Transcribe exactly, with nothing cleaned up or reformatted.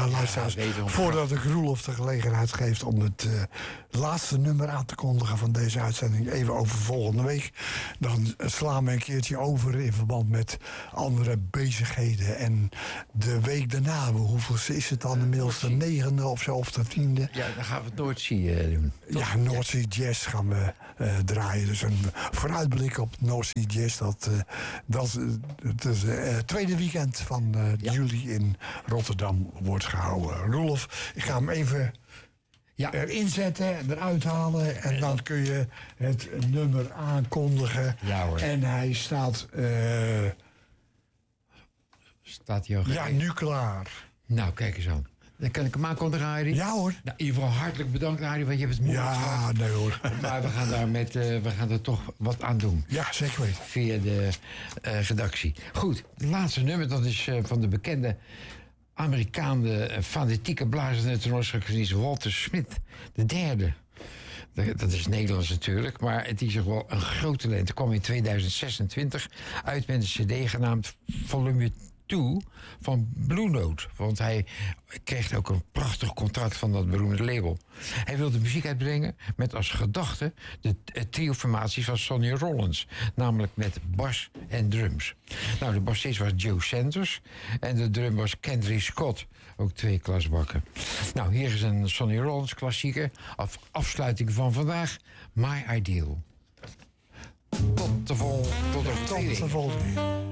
luisteraars, ja, voordat ik Roelof de gelegenheid geef om het uh, laatste nummer aan te kondigen van deze uitzending, even over volgende week, dan slaan we een keertje over in verband met andere bezigheden. En de week daarna, hoeveel is het dan inmiddels, de negende of zo, of de tiende? Ja, dan gaan we het Noordzee uh, doen. Ja, Noordzee Jazz gaan we uh, draaien. Dus een vooruitblik op Noordzee Jazz. Dat, uh, dat uh, het is, uh, tweede weekend van uh, ja. juli in Rotterdam wordt gehouden. Roelof, ik ga hem even ja. erin zetten en eruit halen. En dan kun je het nummer aankondigen. Ja, hoor. En hij staat... Uh, staat hij al Ja, nu klaar. Nou, kijk eens aan. Dan kan ik hem aankondigen, Harry. Ja hoor. Nou, in ieder geval hartelijk bedankt, Harry, want je hebt het moeilijk Ja, gehad. nee hoor. Maar we gaan daar met, uh, we gaan er toch wat aan doen. Ja, zeker weten. Via de uh, redactie. Goed, het laatste nummer, dat is uh, van de bekende Amerikaan, de uh, fanatieke blazer in de tenorsaxofonist Walter Smith. De derde. Dat is Nederlands natuurlijk, maar het is toch wel een groot talent. Het kwam in tweeduizend zesentwintig uit met een cd genaamd Volume twee van Blue Note. Want hij kreeg ook een prachtig contract van dat beroemde label. Hij wilde muziek uitbrengen met als gedachte de trio-formatie van Sonny Rollins. Namelijk met bas en drums. Nou, de bassist was Joe Sanders en de drum was Kendrick Scott. Ook twee klasbakken. Nou, hier is een Sonny Rollins klassieker. Af, afsluiting van vandaag. My Ideal. Tot de volgende. Tot de volgende.